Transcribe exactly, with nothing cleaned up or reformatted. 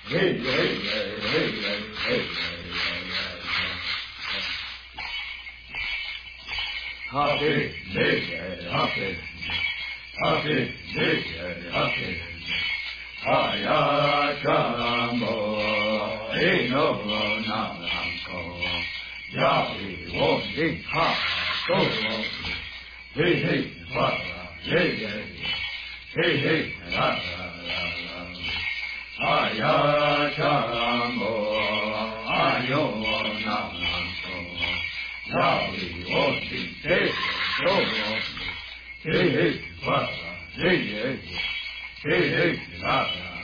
hey, hey, hey, hey, hey, hey. Happy, hey, happy, happy, hey, happy. Aya Chambo, hey, no, Namko. Yahi, Wondi, Ha, Go, hey, hey, Father, hey, hey, hey, hey, la, la, la, la. Aya Chambo, Ayo Namko. Yahi, Wondi, hey, Go, hey, hey, Father, hey, hey, hey, hey, la, la.